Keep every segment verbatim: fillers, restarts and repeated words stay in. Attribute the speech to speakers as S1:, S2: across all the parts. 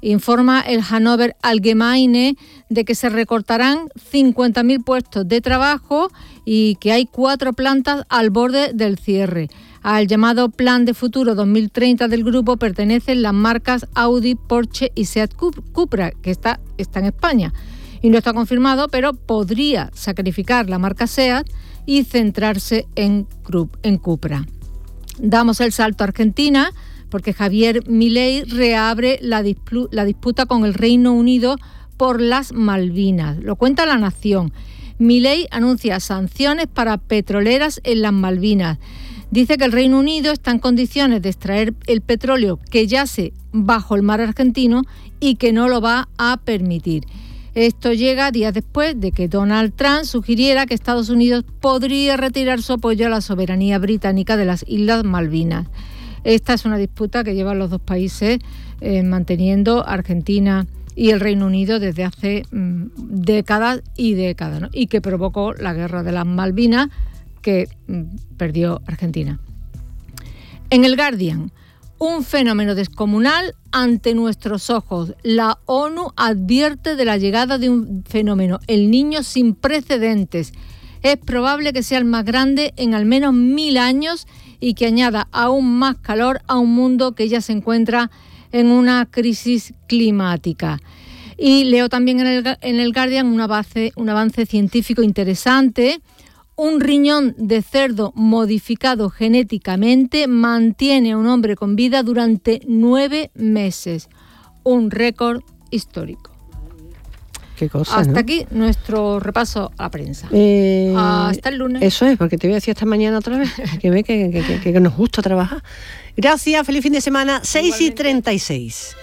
S1: Informa el Hannover Allgemeine de que se recortarán cincuenta mil puestos de trabajo y que hay cuatro plantas al borde del cierre. Al llamado Plan de Futuro dos mil treinta del grupo pertenecen las marcas Audi, Porsche y Seat Cupra, que está, está en España. Y no está confirmado, pero podría sacrificar la marca Seat y centrarse en, en Cupra. Damos el salto a Argentina, porque Javier Milei reabre la, dispu- la disputa con el Reino Unido por las Malvinas. Lo cuenta La Nación. Milei anuncia sanciones para petroleras en las Malvinas. Dice que el Reino Unido está en condiciones de extraer el petróleo que yace bajo el mar argentino y que no lo va a permitir. Esto llega días después de que Donald Trump sugiriera que Estados Unidos podría retirar su apoyo a la soberanía británica de las Islas Malvinas. Esta es una disputa que llevan los dos países eh, manteniendo Argentina y el Reino Unido desde hace mmm, décadas y décadas, ¿no? Y que provocó la guerra de las Malvinas, que mmm, perdió Argentina. En el Guardian, un fenómeno descomunal ante nuestros ojos. La ONU advierte de la llegada de un fenómeno, el Niño sin precedentes. Es probable que sea el más grande en al menos mil años y que añada aún más calor a un mundo que ya se encuentra en una crisis climática. Y leo también en el, en el Guardian un avance, un avance científico interesante. Un riñón de cerdo modificado genéticamente mantiene a un hombre con vida durante nueve meses. Un récord histórico.
S2: Qué cosa,
S1: Hasta
S2: ¿no?
S1: aquí nuestro repaso a la prensa.
S2: Eh,
S1: Hasta el lunes.
S2: Eso es, porque te voy a decir esta mañana otra vez, que ve que, que, que, que nos gusta trabajar. Gracias, feliz fin de semana, seis y treinta y seis.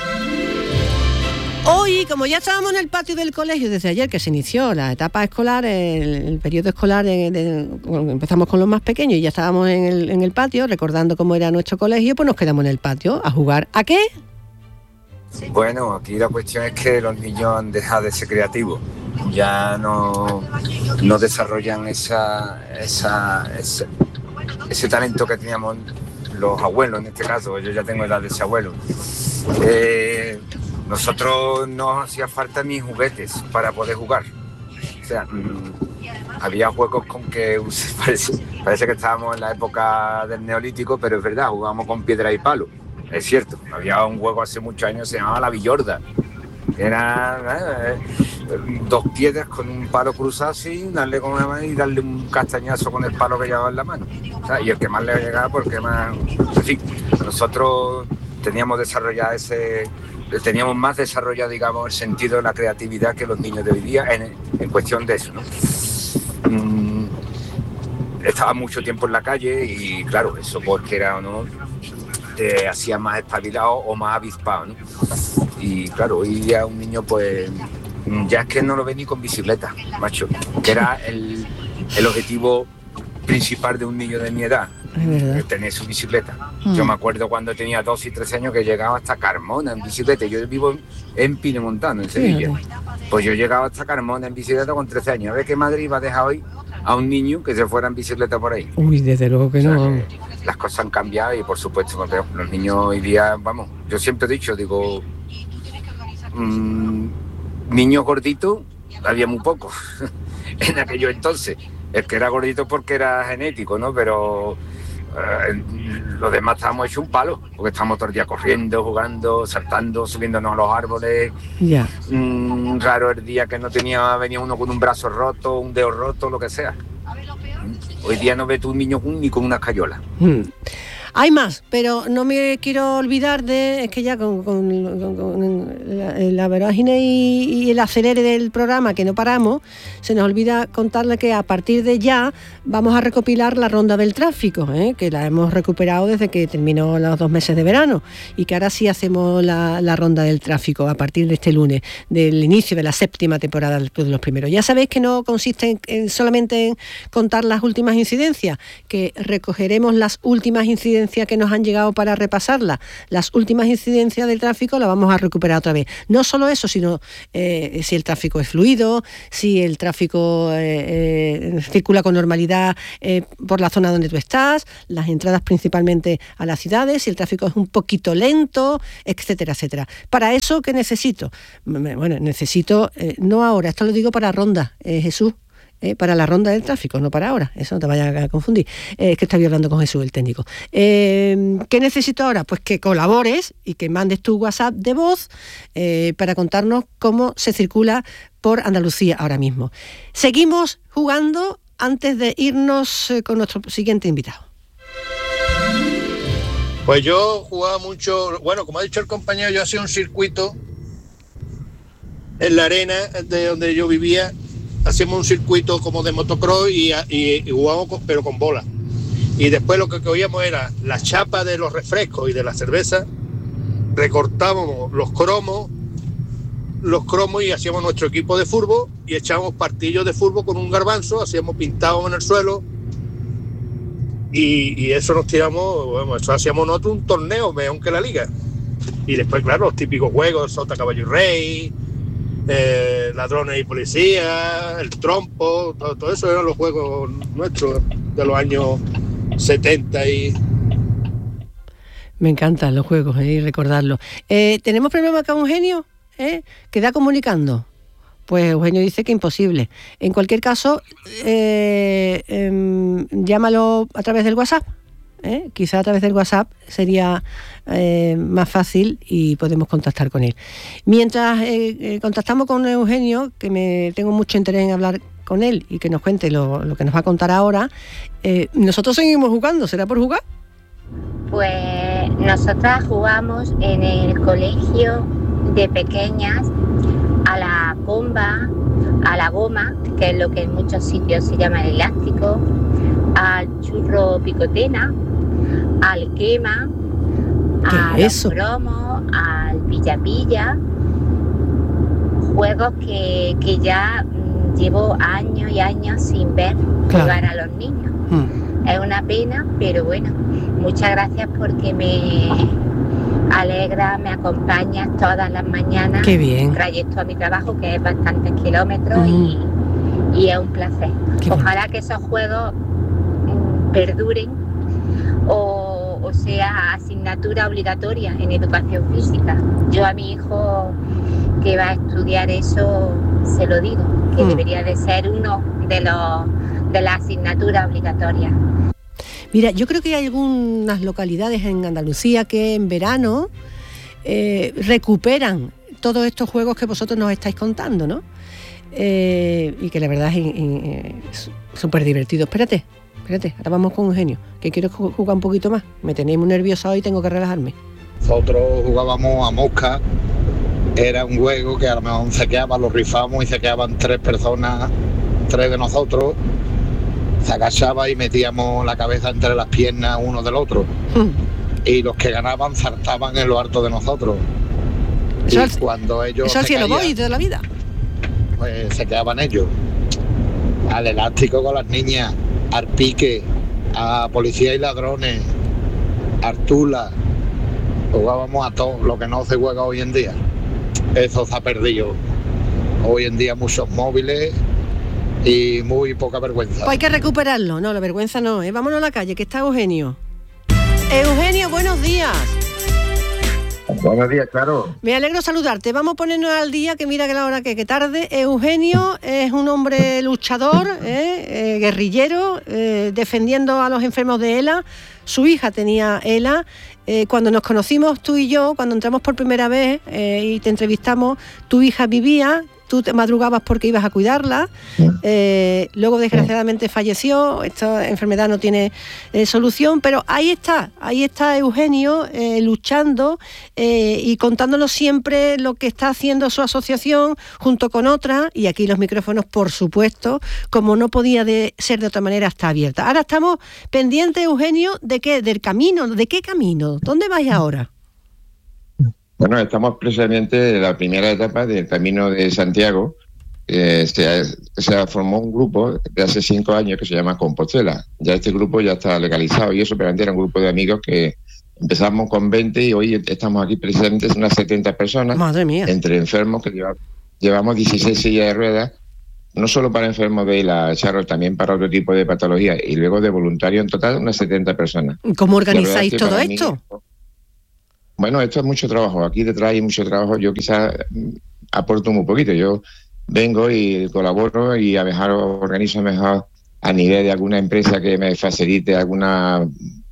S2: Hoy, como ya estábamos en el patio del colegio desde ayer que se inició la etapa escolar, el, el periodo escolar, de, de, bueno, empezamos con los más pequeños y ya estábamos en el, en el patio recordando cómo era nuestro colegio, pues nos quedamos en el patio a jugar. ¿A qué?
S3: Bueno, aquí la cuestión es que los niños han dejado de ser creativos, ya no, no desarrollan esa, esa, ese, ese talento que teníamos los abuelos, en este caso. Yo ya tengo edad de ese abuelo. Eh, nosotros no hacía falta ni juguetes para poder jugar. O sea, mmm, había juegos con que parece, parece que estábamos en la época del Neolítico, pero es verdad, jugábamos con piedra y palo. Es cierto, había un juego hace muchos años, se llamaba la billorda. Era eh, dos piedras con un palo cruzado así, darle con una mano y darle un castañazo con el palo que llevaba en la mano. O sea, y el que más le llegaba, porque más... En fin, nosotros teníamos desarrollado ese... Teníamos más desarrollado, digamos, el sentido de la creatividad que los niños de hoy día en, en cuestión de eso, ¿no? Mm, estaba mucho tiempo en la calle y, claro, eso porque era, ¿no?, te hacía más espabilado o más avispado, ¿no? Y claro, hoy día un niño pues ya es que no lo ve ni con bicicleta, macho, que era el, el objetivo principal de un niño de mi edad, tener su bicicleta. Mm. Yo me acuerdo cuando tenía dos y tres años que llegaba hasta Carmona en bicicleta. Yo vivo en Pinemontano, en Sevilla. Sí, pues yo llegaba hasta Carmona en bicicleta con trece años. A ver qué Madrid iba a dejar hoy a un niño que se fuera en bicicleta por ahí.
S2: Uy, desde luego que o sea, no.
S3: Que las cosas han cambiado y por supuesto los niños hoy día, vamos, yo siempre he dicho, digo, mmm, niños gorditos había muy pocos en aquellos entonces. El que era gordito porque era genético, ¿no? Pero eh, los demás estábamos hechos un palo, porque estábamos todo el día corriendo, jugando, saltando, subiéndonos a los árboles.
S2: Ya.
S3: Mm, raro el día que no tenía, venía uno con un brazo roto, un dedo roto, lo que sea. Hoy día no ves tú un niño ni con una escayola.
S2: Hmm. Hay más, pero no me quiero olvidar de, es que ya con, con, con, con la, la vorágine y, y el acelere del programa que no paramos, se nos olvida contarle que a partir de ya vamos a recopilar la ronda del tráfico, ¿eh? Que la hemos recuperado desde que terminó los dos meses de verano y que ahora sí hacemos la, la ronda del tráfico a partir de este lunes, del inicio de la séptima temporada de los primeros. Ya sabéis que no consiste en, en solamente en contar las últimas incidencias, que recogeremos las últimas incidencias incidencias que nos han llegado para repasarlas. Las últimas incidencias del tráfico las vamos a recuperar otra vez. No solo eso, sino eh, si el tráfico es fluido, si el tráfico eh, eh, circula con normalidad eh, por la zona donde tú estás, las entradas principalmente a las ciudades, si el tráfico es un poquito lento, etcétera, etcétera. Para eso, ¿qué necesito? Bueno, necesito, eh, no ahora, esto lo digo para Ronda, eh, Jesús, eh, para la ronda del tráfico, no para ahora, eso no te vayas a confundir, eh, es que estoy hablando con Jesús, el técnico. Eh, ¿Qué necesito ahora? Pues que colabores y que mandes tu WhatsApp de voz eh, para contarnos cómo se circula por Andalucía ahora mismo. Seguimos jugando antes de irnos eh, con nuestro siguiente invitado.
S4: Pues yo jugaba mucho, bueno, como ha dicho el compañero, yo hacía un circuito en la arena de donde yo vivía, hacíamos un circuito como de motocross y, y, y jugábamos con, pero con bola. Y después lo que cogíamos era la chapa de los refrescos y de la cerveza, recortábamos los cromos, los cromos y hacíamos nuestro equipo de fútbol y echábamos partillos de fútbol con un garbanzo, hacíamos pintados en el suelo y, y eso nos tiramos, bueno, eso hacíamos nosotros un torneo mejor que la liga. Y después, claro, los típicos juegos, Sota, Caballo y Rey, Eh, ladrones y policías, el trompo, todo, todo eso eran los juegos nuestros de los años setenta y...
S2: Me encantan los juegos eh, y recordarlos. Eh, ¿Tenemos problema con Eugenio? ¿Eh? ¿Queda comunicando? Pues Eugenio dice que imposible. En cualquier caso, eh, eh, llámalo a través del WhatsApp. ¿Eh? Quizá a través del WhatsApp sería eh, más fácil y podemos contactar con él. Mientras eh, eh, contactamos con Eugenio, que me tengo mucho interés en hablar con él y que nos cuente lo, lo que nos va a contar ahora, eh, nosotros seguimos jugando. ¿Será por jugar?
S5: Pues nosotras jugamos en el colegio de pequeñas a la bomba, a la goma, que es lo que en muchos sitios se llama el elástico, al churro picotena, al quema, a los cromos, al pilla-pilla, juegos que, que ya mm, llevo años y años sin ver
S2: claro.
S5: jugar a los niños. Hmm. Es una pena, pero bueno, muchas gracias porque me alegra, me acompañas todas las mañanas.
S2: Qué bien.
S5: Trayecto a mi trabajo, que es bastantes kilómetros, mm. y, y es un placer. Qué Ojalá bien. Que esos juegos mm, perduren o, o sea asignatura obligatoria en educación física. Yo a mi hijo que va a estudiar eso se lo digo, que mm. debería de ser uno de los de las asignaturas obligatorias.
S2: Mira, yo creo que hay algunas localidades en Andalucía que en verano eh, recuperan todos estos juegos que vosotros nos estáis contando, ¿no? Eh, y que la verdad es súper divertido. Espérate, espérate, ahora vamos con Eugenio, que quiero jugar un poquito más. Me tenéis muy nerviosa hoy y tengo que relajarme.
S4: Nosotros jugábamos a mosca, era un juego que a lo mejor se quedaba, lo rifábamos y se quedaban tres personas, tres de nosotros. Se agachaba y metíamos la cabeza entre las piernas uno del otro. Hmm. Y los que ganaban saltaban en lo alto de nosotros.
S2: Eso
S4: y
S2: al,
S4: cuando ellos
S2: eso hacía lo voy de la vida.
S4: Pues se quedaban ellos. Al elástico con las niñas, al pique, a policía y ladrones, Artula. Jugábamos a todo lo que no se juega hoy en día. Eso se ha perdido. Hoy en día muchos móviles y muy poca vergüenza.
S2: Pues hay que recuperarlo. No, la vergüenza no, ¿eh? Vámonos a la calle, que está Eugenio. Eugenio, buenos días.
S6: Buenos días, claro.
S2: Me alegro saludarte. Vamos a ponernos al día, que mira que la hora que, que tarde. Eugenio es un hombre luchador, ¿eh? Eh, guerrillero, eh, defendiendo a los enfermos de ELA. Su hija tenía ELA. Eh, cuando nos conocimos tú y yo, cuando entramos por primera vez eh, y te entrevistamos, tu hija vivía, tú te madrugabas porque ibas a cuidarla, eh, luego desgraciadamente falleció, esta enfermedad no tiene eh, solución, pero ahí está, ahí está Eugenio eh, luchando eh, y contándonos siempre lo que está haciendo su asociación junto con otras, y aquí los micrófonos, por supuesto, como no podía de ser de otra manera, está abierta. Ahora estamos pendientes, Eugenio, ¿de qué? Del camino, ¿de qué camino? ¿Dónde vais ahora?
S6: Bueno, estamos precisamente en la primera etapa del Camino de Santiago, eh, se, se formó un grupo de hace cinco años que se llama Compostela. Ya este grupo ya está legalizado y eso, pero antes era un grupo de amigos que empezamos con veinte y hoy estamos aquí presentes unas setenta personas.
S2: Madre mía.
S6: Entre enfermos que lleva, llevamos dieciséis sillas de ruedas, no solo para enfermos de la Charro, también para otro tipo de patología, y luego de voluntarios en total unas setenta personas.
S2: ¿Cómo organizáis todo esto?
S6: Mí, bueno, esto es mucho trabajo. Aquí detrás hay mucho trabajo. Yo quizás aporto muy poquito. Yo vengo y colaboro y a mejor organizo mejor a nivel de alguna empresa que me facilite alguna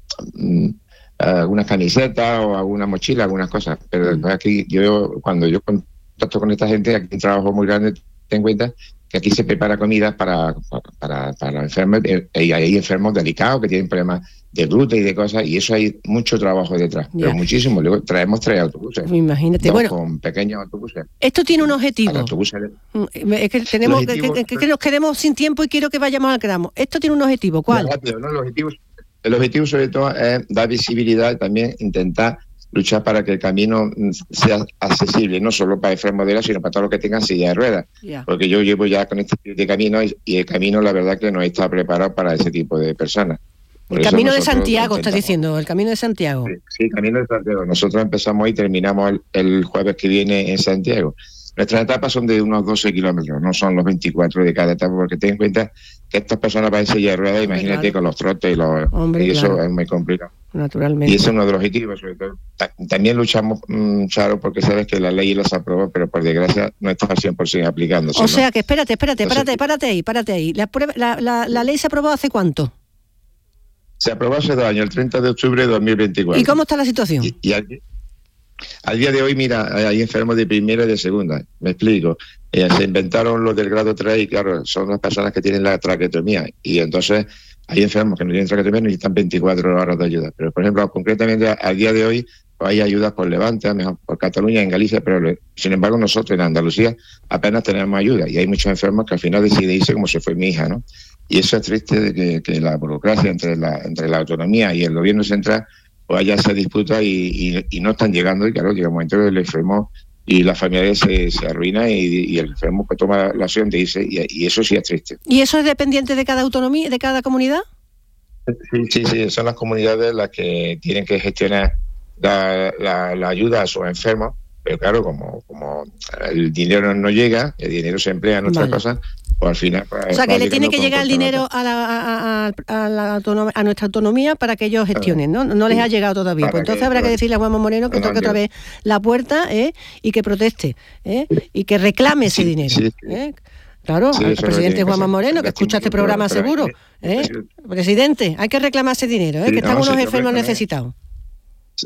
S6: algunas camisetas o alguna mochila, algunas cosas. Pero mm. aquí yo, cuando yo contacto con esta gente, aquí hay un trabajo muy grande, ten en cuenta que aquí se prepara comida para, para, para enfermos, y hay enfermos delicados que tienen problemas de gluten y de cosas, y eso hay mucho trabajo detrás, yeah. pero muchísimo. Luego traemos tres autobuses.
S2: Imagínate,
S6: dos
S2: bueno,
S6: con pequeños autobuses.
S2: Esto tiene un objetivo.
S6: Autobuses de...
S2: Es que tenemos objetivo, que, que, que nos quedemos sin tiempo y quiero que vayamos al gramo. Esto tiene un objetivo, ¿cuál?
S6: Rápido, ¿no? El objetivo, el objetivo sobre todo es dar visibilidad y también intentar luchar para que el camino sea accesible, no solo para enfermos de la, sino para todos los que tengan silla de ruedas. Yeah. Porque yo llevo ya con este tipo de camino y, y el camino, la verdad, que no está preparado para ese tipo de personas.
S2: Por el camino de Santiago, estás diciendo, el camino de Santiago.
S6: Sí, sí, el camino de Santiago. Nosotros empezamos y terminamos el, el jueves que viene en Santiago. Nuestras etapas son de unos doce kilómetros, no son los veinticuatro de cada etapa, porque ten en cuenta que estas personas van en silla de ruedas, imagínate claro. con los trotes y los... Hombre, y eso claro. es muy complicado.
S2: Naturalmente.
S6: Y ese es uno de los objetivos, sobre todo. También luchamos, mmm, Charo, porque sabes que la ley las aprobó, pero por desgracia no está al cien por ciento aplicándose.
S2: O sea ¿no? que espérate, espérate, espérate, párate ahí, párate ahí. La, prueba, la, la, la ley se aprobó ¿hace cuánto?
S6: Se aprobó hace dos años, el treinta de octubre de dos mil veinticuatro.
S2: ¿Y cómo está la situación?
S6: Y, y aquí, al día de hoy, mira, hay enfermos de primera y de segunda. Me explico. Eh, se inventaron los del grado tres y, claro, son las personas que tienen la traqueotomía. Y entonces hay enfermos que no tienen traqueotomía y necesitan veinticuatro horas de ayuda. Pero, por ejemplo, concretamente, al día de hoy, pues hay ayudas por Levante, a mejor por Cataluña, en Galicia, pero sin embargo nosotros en Andalucía apenas tenemos ayuda. Y hay muchos enfermos que al final deciden irse como se fue mi hija, ¿no? Y eso es triste, de que, que la burocracia entre la, entre la autonomía y el gobierno central pues allá se disputa y, y, y no están llegando, y claro, llega un momento que el enfermo y la familia se, se arruina y, y el enfermo pues toma la opción de irse, y, y eso sí es triste.
S2: ¿Y eso es dependiente de cada autonomía, de cada comunidad?
S6: Sí, sí, sí, son las comunidades las que tienen que gestionar la, la, la ayuda a sus enfermos, pero claro, como, como el dinero no llega, el dinero se emplea en otras vale. cosas, pues al final... Pues,
S2: o sea, que le tiene que llegar el dinero a, la, a, a, a, la autonomía, a nuestra autonomía para que ellos gestionen, ¿no? No les ha llegado todavía. Para pues entonces que, habrá que decirle a Juanma Moreno que no toque otra vez la puerta ¿eh? y que proteste ¿eh? y que reclame ese sí, dinero. Sí, sí. ¿eh? Claro, sí, al presidente Juanma Moreno, que escucha este programa seguro. ¿eh? Presidente, hay que reclamar ese dinero, ¿eh? Sí, que están no, unos sí, enfermos necesitados.
S6: Sí.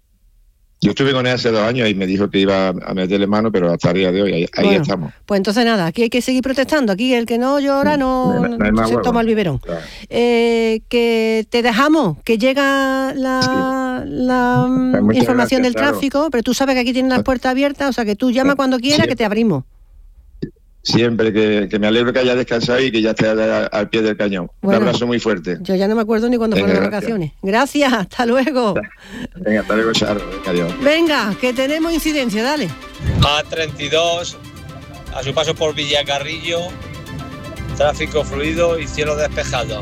S6: Yo estuve con él hace dos años y me dijo que iba a meterle mano, pero hasta el día de hoy ahí, ahí bueno, estamos.
S2: Pues entonces nada, aquí hay que seguir protestando. Aquí el que no llora no, no, no se huevo. toma el biberón. Claro. Eh, que te dejamos, que llega la, sí. la pues información gracias, del claro. tráfico, pero tú sabes que aquí tienen las puertas abiertas, o sea que tú llama cuando quieras sí. que te abrimos.
S6: Siempre, que, que me alegro que haya descansado y que ya esté al, al pie del cañón. Bueno, un abrazo muy fuerte.
S2: Yo ya no me acuerdo ni cuándo fueron las vacaciones. Gracias, hasta luego.
S6: Venga, hasta luego, Charo. Adiós.
S2: Venga, que tenemos incidencia, dale.
S7: A treinta y dos, a su paso por Villacarrillo, tráfico fluido y cielo despejado.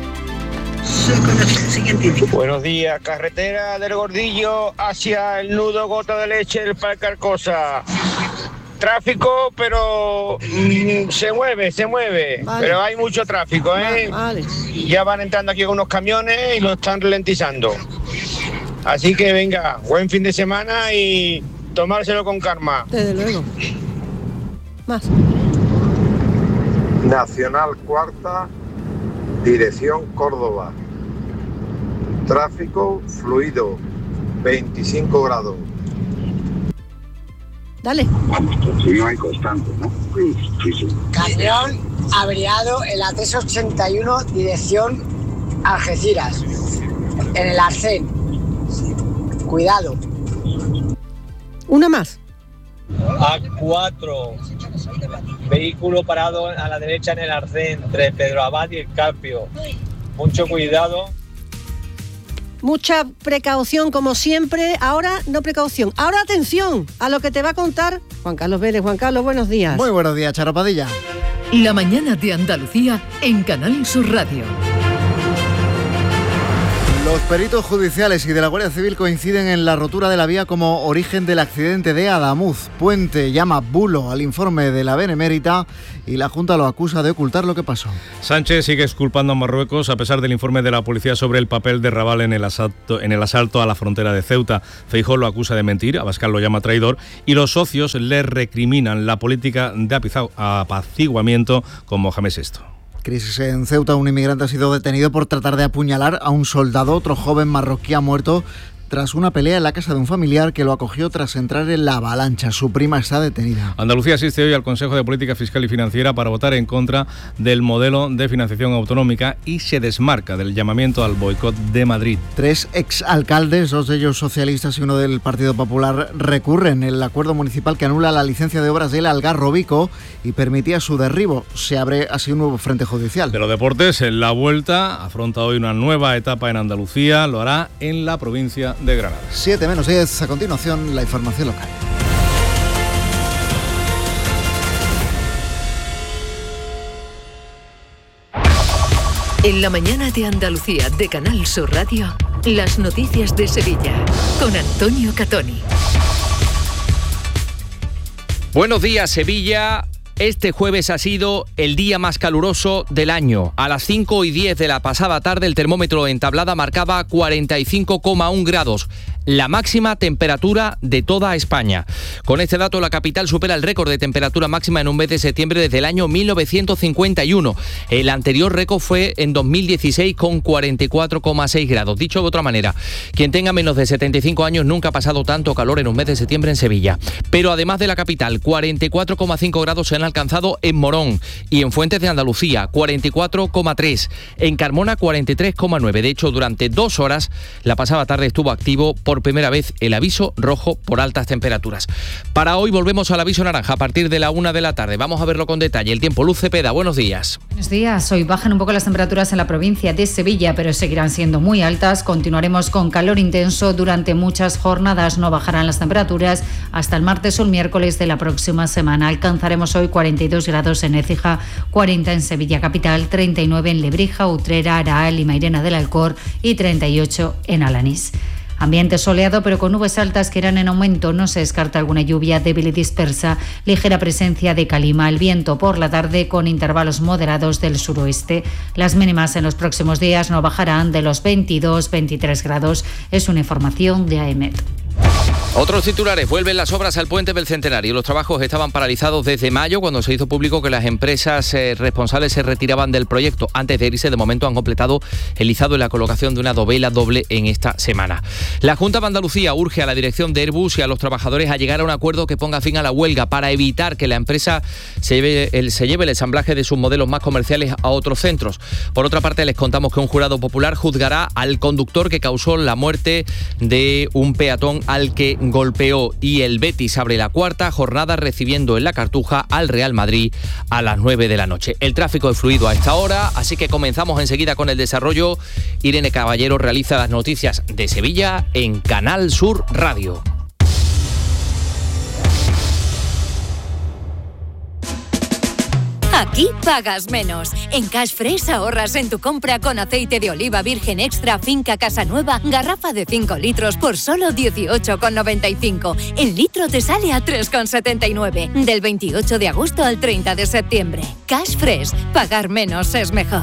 S8: Buenos días, carretera del Gordillo hacia el nudo Gota de Leche del Parque Arcosa. Tráfico, pero mmm, se mueve, se mueve, vale. pero hay mucho tráfico, ¿eh? Vale. Ya van entrando aquí unos camiones y lo están ralentizando. Así que venga, buen fin de semana y tomárselo con calma.
S2: Desde luego. Más.
S9: Nacional Cuarta, dirección Córdoba. Tráfico fluido, veinticinco grados.
S2: Dale.
S9: Vamos, no hay constante, ¿no? Sí, sí, sí.
S10: Camión averiado en la tres ochenta y uno, dirección Algeciras, en el Arcén. Cuidado.
S2: Una más.
S7: A cuatro. Vehículo parado a la derecha en el Arcén, entre Pedro Abad y el Carpio. Mucho cuidado.
S2: mucha precaución como siempre. Ahora no precaución, ahora atención a lo que te va a contar Juan Carlos Vélez. Juan Carlos, buenos días.
S11: Muy buenos días, Charo Padilla.
S12: La mañana de Andalucía en Canal Sur Radio.
S11: Los peritos judiciales y de la Guardia Civil coinciden en la rotura de la vía como origen del accidente de Adamuz. Puente llama bulo al informe de la Benemérita y la Junta lo acusa de ocultar lo que pasó.
S13: Sánchez sigue exculpando a Marruecos a pesar del informe de la policía sobre el papel de Raval en el asalto, en el asalto a la frontera de Ceuta. Feijóo lo acusa de mentir, Abascal lo llama traidor y los socios le recriminan la política de apaciguamiento con Mohamed sexto.
S11: Crisis en Ceuta, un inmigrante ha sido detenido por tratar de apuñalar a un soldado. Otro joven marroquí ha muerto tras una pelea en la casa de un familiar que lo acogió tras entrar en la avalancha. Su prima está detenida.
S13: Andalucía asiste hoy al Consejo de Política Fiscal y Financiera para votar en contra del modelo de financiación autonómica y se desmarca del llamamiento al boicot de Madrid.
S11: Tres exalcaldes, dos de ellos socialistas y uno del Partido Popular, recurren el acuerdo municipal que anula la licencia de obras del Algarrobico y permitía su derribo. Se abre así un nuevo frente judicial.
S13: De los deportes, en la Vuelta afronta hoy una nueva etapa en Andalucía. Lo hará en la provincia de Granada.
S11: siete menos diez, a continuación la información local.
S12: En la mañana de Andalucía de Canal Sur Radio, las noticias de Sevilla con Antonio Catoni.
S14: Buenos días, Sevilla. Este jueves ha sido el día más caluroso del año. A las cinco y diez de la pasada tarde el termómetro en Tablada marcaba cuarenta y cinco coma uno grados, la máxima temperatura de toda España. Con este dato la capital supera el récord de temperatura máxima en un mes de septiembre desde el año mil novecientos cincuenta y uno. El anterior récord fue en dos mil dieciséis con cuarenta y cuatro coma seis grados. Dicho de otra manera, quien tenga menos de setenta y cinco años nunca ha pasado tanto calor en un mes de septiembre en Sevilla. Pero además de la capital, cuarenta y cuatro coma cinco grados se han alcanzado en Morón y en Fuentes de Andalucía, cuarenta y cuatro coma tres, en Carmona cuarenta y tres coma nueve. De hecho, durante dos horas la pasada tarde estuvo activo por primera vez el aviso rojo por altas temperaturas. Para hoy volvemos al aviso naranja a partir de la una de la tarde. Vamos a verlo con detalle. El tiempo, Luz Cepeda, buenos días.
S15: Buenos días. Hoy bajan un poco las temperaturas en la provincia de Sevilla, pero seguirán siendo muy altas. Continuaremos con calor intenso durante muchas jornadas. No bajarán las temperaturas hasta el martes o el miércoles de la próxima semana. Alcanzaremos hoy cuarenta y dos grados en Écija, cuarenta en Sevilla capital, treinta y nueve en Lebrija, Utrera, Araal y Mairena del Alcor y treinta y ocho en Alanís. Ambiente soleado pero con nubes altas que irán en aumento. No se descarta alguna lluvia débil y dispersa. Ligera presencia de calima. El viento por la tarde con intervalos moderados del suroeste. Las mínimas en los próximos días no bajarán de los veintidós a veintitrés grados. Es una información de AEMET.
S14: Otros titulares. Vuelven las obras al Puente del Centenario. Los trabajos estaban paralizados desde mayo, cuando se hizo público que las empresas eh, responsables se retiraban del proyecto. Antes de irse, de momento han completado el izado y la colocación de una dovela doble en esta semana. La Junta de Andalucía urge a la dirección de Airbus y a los trabajadores a llegar a un acuerdo que ponga fin a la huelga para evitar que la empresa se lleve el, se lleve el ensamblaje de sus modelos más comerciales a otros centros. Por otra parte, les contamos que un jurado popular juzgará al conductor que causó la muerte de un peatón al que golpeó, y el Betis abre la cuarta jornada recibiendo en la Cartuja al Real Madrid a las nueve de la noche. El tráfico es fluido a esta hora, así que comenzamos enseguida con el desarrollo. Irene Caballero realiza las noticias de Sevilla en Canal Sur Radio.
S16: Aquí pagas menos. En Cash Fresh ahorras en tu compra con aceite de oliva virgen extra Finca Casanueva, garrafa de cinco litros por solo dieciocho con noventa y cinco. El litro te sale a tres con setenta y nueve. Del veintiocho de agosto al treinta de septiembre. Cash Fresh. Pagar menos es mejor.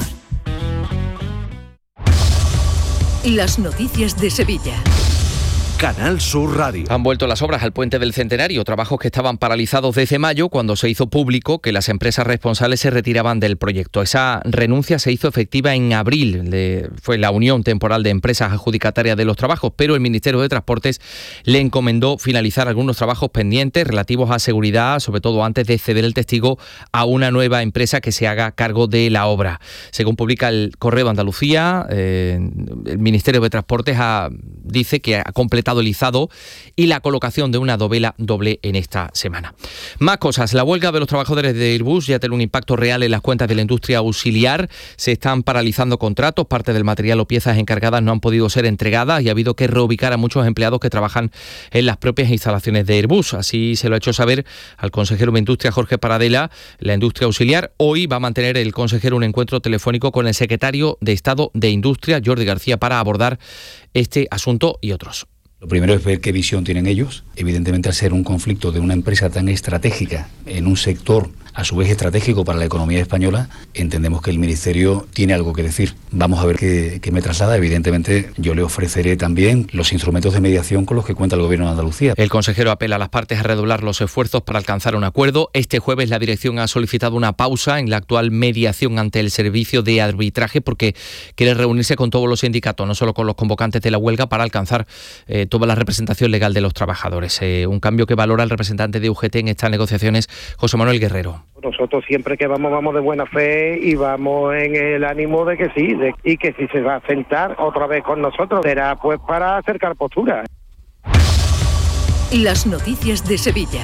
S12: Las noticias de Sevilla.
S14: Canal Sur Radio. Han vuelto las obras al Puente del Centenario, trabajos que estaban paralizados desde mayo, cuando se hizo público que las empresas responsables se retiraban del proyecto. Esa renuncia se hizo efectiva en abril, de, fue la Unión Temporal de Empresas Adjudicatarias de los Trabajos, pero el Ministerio de Transportes le encomendó finalizar algunos trabajos pendientes relativos a seguridad, sobre todo antes de ceder el testigo a una nueva empresa que se haga cargo de la obra. Según publica el Correo de Andalucía, eh, el Ministerio de Transportes ha, dice que ha completado comenzado el izado y la colocación de una dovela doble en esta semana. Más cosas. La huelga de los trabajadores de Airbus ya tiene un impacto real en las cuentas de la industria auxiliar. Se están paralizando contratos, parte del material o piezas encargadas no han podido ser entregadas y ha habido que reubicar a muchos empleados que trabajan en las propias instalaciones de Airbus. Así se lo ha hecho saber al consejero de Industria, Jorge Paradela. La industria auxiliar hoy va a mantener el consejero un encuentro telefónico con el secretario de Estado de Industria, Jordi García, para abordar este asunto y otros.
S17: Lo primero es ver qué visión tienen ellos. Evidentemente, al ser un conflicto de una empresa tan estratégica en un sector a su vez estratégico para la economía española, entendemos que el Ministerio tiene algo que decir. Vamos a ver qué, qué me traslada. Evidentemente, yo le ofreceré también los instrumentos de mediación con los que cuenta el Gobierno de Andalucía.
S14: El consejero apela a las partes a redoblar los esfuerzos para alcanzar un acuerdo. Este jueves la dirección ha solicitado una pausa en la actual mediación ante el servicio de arbitraje porque quiere reunirse con todos los sindicatos, no solo con los convocantes de la huelga, para alcanzar eh, toda la representación legal de los trabajadores. Eh, un cambio que valora el representante de U G T en estas negociaciones, José Manuel Guerrero.
S18: Nosotros siempre que vamos, vamos de buena fe y vamos en el ánimo de que sí, de, y que si se va a sentar otra vez con nosotros, será pues para acercar posturas.
S12: Las noticias de Sevilla.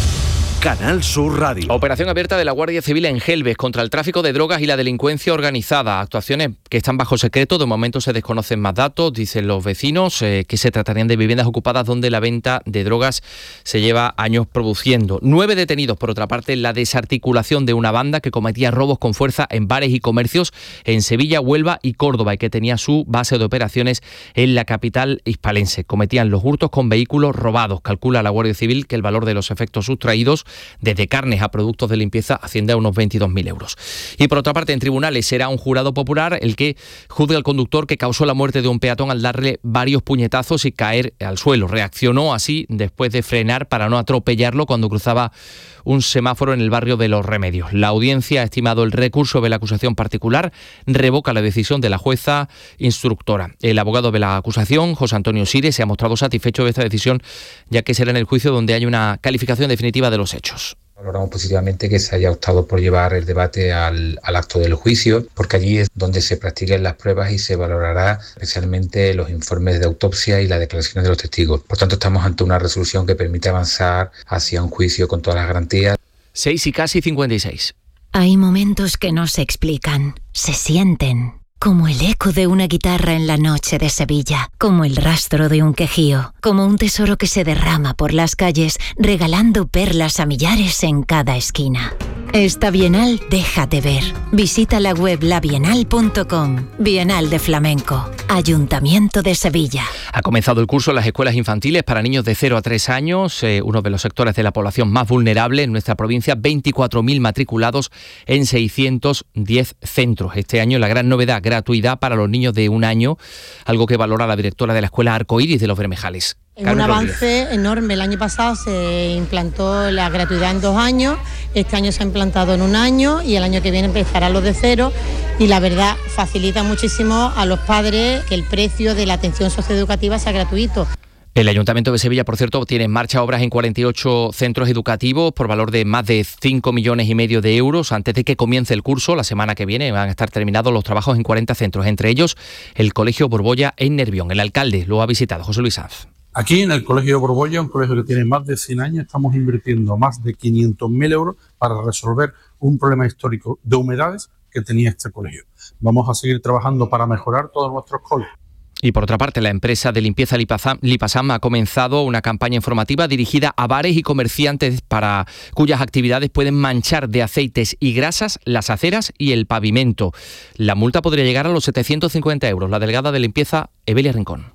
S14: Canal Sur Radio. Operación abierta de la Guardia Civil en Gelbes contra el tráfico de drogas y la delincuencia organizada. Actuaciones que están bajo secreto. De momento se desconocen más datos. Dicen los vecinos eh, que se tratarían de viviendas ocupadas donde la venta de drogas se lleva años produciendo. Nueve detenidos, por otra parte, en la desarticulación de una banda que cometía robos con fuerza en bares y comercios en Sevilla, Huelva y Córdoba y que tenía su base de operaciones en la capital hispalense. Cometían los hurtos con vehículos robados. Calcula la Guardia Civil que el valor de los efectos sustraídos desde carnes a productos de limpieza asciende a unos veintidós mil euros. Y por otra parte, en tribunales será un jurado popular el que juzgue al conductor que causó la muerte de un peatón al darle varios puñetazos y caer al suelo. Reaccionó así después de frenar para no atropellarlo cuando cruzaba un semáforo en el barrio de Los Remedios. La audiencia ha estimado el recurso de la acusación particular, revoca la decisión de la jueza instructora. El abogado de la acusación, José Antonio Sire, se ha mostrado satisfecho de esta decisión, ya que será en el juicio donde hay una calificación definitiva de los hechos.
S19: Valoramos positivamente que se haya optado por llevar el debate al, al acto del juicio, porque allí es donde se practiquen las pruebas y se valorará especialmente los informes de autopsia y las declaraciones de los testigos. Por tanto, estamos ante una resolución que permite avanzar hacia un juicio con todas las garantías.
S14: seis y casi cincuenta y seis.
S20: Hay momentos que no se explican, se sienten. Como el eco de una guitarra en la noche de Sevilla, como el rastro de un quejío, como un tesoro que se derrama por las calles, regalando perlas a millares en cada esquina. Esta Bienal déjate ver. Visita la web la bienal punto com. Bienal de Flamenco. Ayuntamiento de Sevilla.
S14: Ha comenzado el curso en las escuelas infantiles para niños de cero a tres años, eh, uno de los sectores de la población más vulnerable en nuestra provincia, veinticuatro mil matriculados en seiscientos diez centros. Este año la gran novedad, gratuidad para los niños de un año, algo que valora la directora de la Escuela Arcoíris de Los Bermejales.
S21: Es un avance enorme. El año pasado se implantó la gratuidad en dos años, este año se ha implantado en un año y el año que viene empezará los de cero y la verdad facilita muchísimo a los padres que el precio de la atención socioeducativa sea gratuito.
S14: El Ayuntamiento de Sevilla, por cierto, tiene en marcha obras en cuarenta y ocho centros educativos por valor de más de cinco millones y medio de euros. Antes de que comience el curso, la semana que viene, van a estar terminados los trabajos en cuarenta centros, entre ellos el Colegio Borbolla en Nervión. El alcalde lo ha visitado, José Luis Sanz.
S22: Aquí en el Colegio Borbolla, un colegio que tiene más de cien años, estamos invirtiendo más de quinientos mil euros para resolver un problema histórico de humedades que tenía este colegio. Vamos a seguir trabajando para mejorar todos nuestros colegios.
S14: Y por otra parte, la empresa de limpieza Lipasam ha comenzado una campaña informativa dirigida a bares y comerciantes para cuyas actividades pueden manchar de aceites y grasas las aceras y el pavimento. La multa podría llegar a los setecientos cincuenta euros. La delegada de limpieza, Evelia Rincón.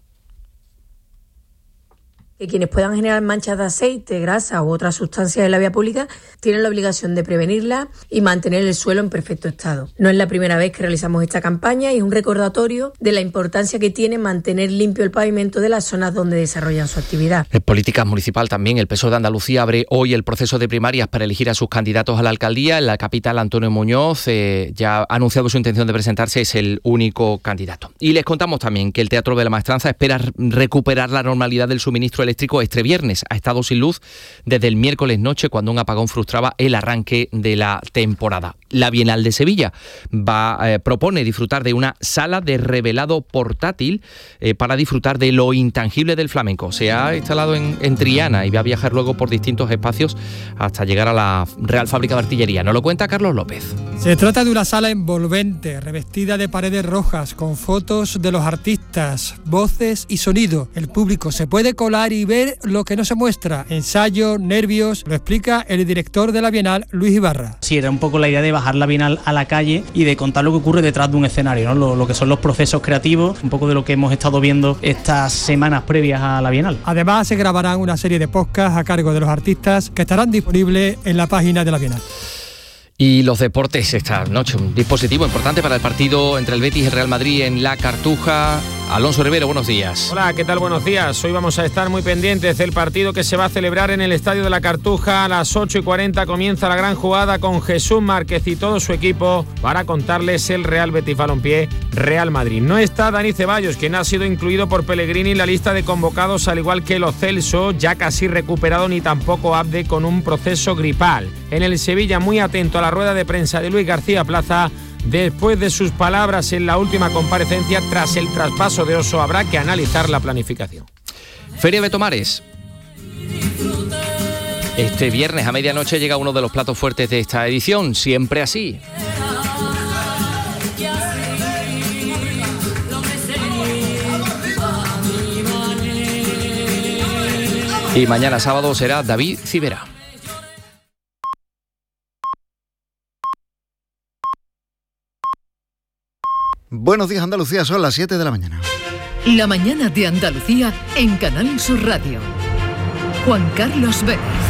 S23: Que quienes puedan generar manchas de aceite, grasa u otras sustancias en la vía pública tienen la obligación de prevenirla y mantener el suelo en perfecto estado. No es la primera vez que realizamos esta campaña y es un recordatorio de la importancia que tiene mantener limpio el pavimento de las zonas donde desarrollan su actividad.
S14: En política municipal también, el P S O E de Andalucía abre hoy el proceso de primarias para elegir a sus candidatos a la alcaldía. En la capital, Antonio Muñoz eh, ya ha anunciado su intención de presentarse, es el único candidato. Y les contamos también que el Teatro de la Maestranza espera recuperar la normalidad del suministro eléctrico este viernes. Ha estado sin luz desde el miércoles noche cuando un apagón frustraba el arranque de la temporada. La Bienal de Sevilla va, eh, propone disfrutar de una sala de revelado portátil eh, para disfrutar de lo intangible del flamenco. Se ha instalado en, en Triana y va a viajar luego por distintos espacios hasta llegar a la Real Fábrica de Artillería. Nos lo cuenta Carlos López.
S1: Se trata de una sala envolvente, revestida de paredes rojas, con fotos de los artistas, voces y sonido. El público se puede colar y ver lo que no se muestra. Ensayo, nervios, lo explica el director de la Bienal, Luis Ibarra.
S3: Sí, era un poco la idea de bajar la Bienal a la calle y de contar lo que ocurre detrás de un escenario, ¿no? Lo, lo que son los procesos creativos, un poco de lo que hemos estado viendo estas semanas previas a la Bienal.
S1: Además, se grabarán una serie de podcasts a cargo de los artistas que estarán disponibles en la página de la Bienal.
S14: Y los deportes esta noche, un dispositivo importante para el partido entre el Betis y el Real Madrid en La Cartuja. Alonso Rivero, buenos días.
S5: Hola, ¿qué tal? Buenos días. Hoy vamos a estar muy pendientes del partido que se va a celebrar en el Estadio de La Cartuja. A las ocho y cuarenta comienza la gran jugada con Jesús Márquez y todo su equipo para contarles el Real Betis Balompié Real Madrid. No está Dani Ceballos, quien ha sido incluido por Pellegrini en la lista de convocados, al igual que Lo Celso, ya casi recuperado, ni tampoco Abde, con un proceso gripal. En el Sevilla, muy atento a la rueda de prensa de Luis García Plaza. Después de sus palabras en la última comparecencia tras el traspaso de Oso, habrá que analizar la planificación.
S14: Feria de Tomares. Este viernes a medianoche llega uno de los platos fuertes de esta edición, siempre así. Y mañana sábado será David Civera.
S11: Buenos días, Andalucía, son las siete de la mañana.
S12: La mañana de Andalucía en Canal Sur Radio. Juan Carlos Vélez.